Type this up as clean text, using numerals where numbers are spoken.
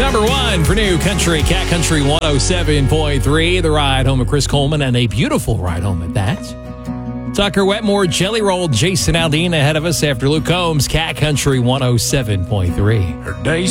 Number one for New Country, Cat Country 107.3. The ride home of Chris Coleman, and a beautiful ride home at that. Tucker Wetmore, Jelly Roll, Jason Aldean ahead of us after Luke Combs, Cat Country 107.3. Her days